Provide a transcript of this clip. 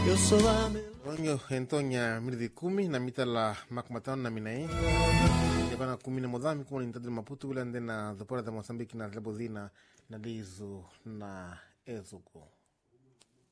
Eu sou da melhor. Wanyo Antonia mirdi 10 na mita la makmatano na minai. Yakana 10 na Mozambique kuma nitadri Maputo bila ndena dhopora da Mozambique na Lebozina na Lizu na Ezuko.